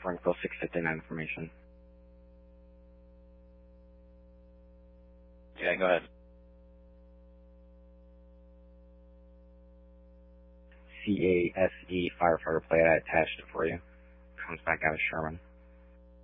Springfield 659 information. Yeah, go ahead. CASE firefighter plate, I attached it for you. Comes back out of Sherman.